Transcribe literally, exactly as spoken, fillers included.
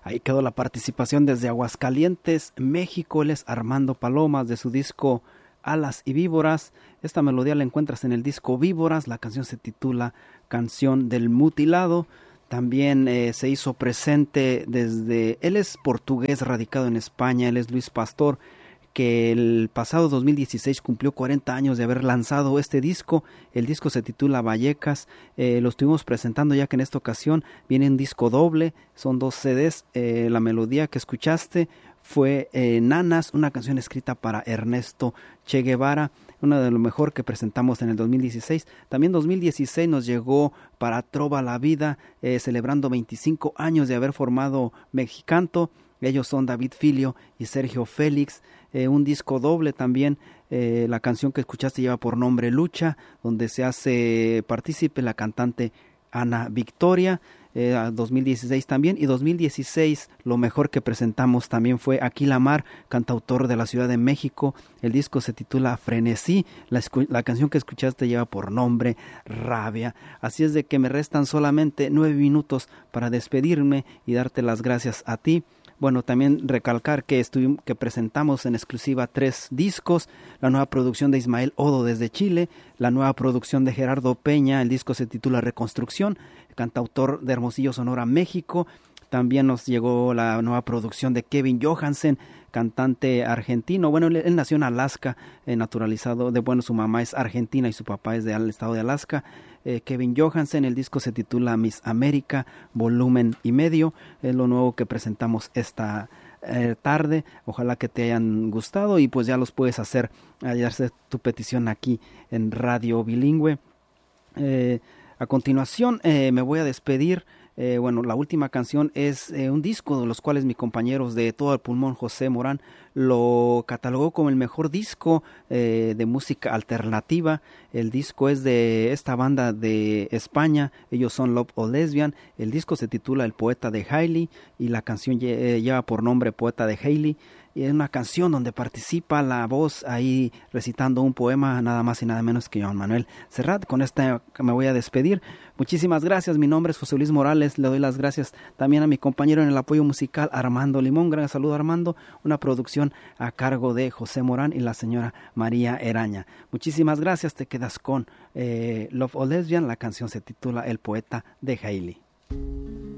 Ahí quedó la participación desde Aguascalientes, México. Él es Armando Palomas, de su disco Alas y Víboras. Esta melodía la encuentras en el disco Víboras. La canción se titula Canción del Mutilado. También eh, se hizo presente desde... Él es portugués radicado en España. Él es Luis Pastor, que el pasado dos mil dieciséis cumplió cuarenta años de haber lanzado este disco. El disco se titula Vallecas. Eh, lo estuvimos presentando, ya que en esta ocasión viene un disco doble. Son dos C Ds. Eh, la melodía que escuchaste fue eh, Nanas, una canción escrita para Ernesto Che Guevara, una de lo mejor que presentamos en el dos mil dieciséis. También dos mil dieciséis nos llegó Para Trova la Vida, eh, celebrando veinticinco años de haber formado Mexicanto. Ellos son David Filio y Sergio Félix. Eh, un disco doble también. Eh, la canción que escuchaste lleva por nombre Lucha, donde se hace partícipe la cantante Ana Victoria. Eh, dos mil dieciséis también, y dos mil dieciséis lo mejor que presentamos también fue Aquila Mar, cantautor de la Ciudad de México. El disco se titula Frenesí. La, la canción que escuchaste lleva por nombre Rabia. Así es de que me restan solamente nueve minutos para despedirme y darte las gracias a ti. Bueno, también recalcar que, estuvimos, que presentamos en exclusiva tres discos: la nueva producción de Ismael Odo desde Chile, la nueva producción de Gerardo Peña, el disco se titula Reconstrucción, cantautor de Hermosillo, Sonora, México. También nos llegó la nueva producción de Kevin Johansen, cantante argentino. Bueno, él, él nació en Alaska, eh, naturalizado, de bueno, su mamá es argentina y su papá es del estado de Alaska. Eh, Kevin Johansen, el disco se titula Miss América, volumen y medio. Es lo nuevo que presentamos esta eh, tarde. Ojalá que te hayan gustado y pues ya los puedes hacer, hacer tu petición aquí en Radio Bilingüe. Eh, a continuación eh, me voy a despedir. Eh, bueno, la última canción es eh, un disco de los cuales mis compañeros de Todo el Pulmón, José Morán, lo catalogó como el mejor disco eh, de música alternativa. El disco es de esta banda de España, ellos son Love or Lesbian. El disco se titula El Poeta de Hailey y la canción lle- lleva por nombre Poeta de Hailey. Y es una canción donde participa la voz ahí recitando un poema, nada más y nada menos que Joan Manuel Serrat. Con esta me voy a despedir. Muchísimas gracias. Mi nombre es José Luis Morales. Le doy las gracias también a mi compañero en el apoyo musical, Armando Limón. Gran saludo, Armando. Una producción a cargo de José Morán y la señora María Eraña. Muchísimas gracias. Te quedas con eh, Love or Lesbian. La canción se titula El Poeta de Hailey.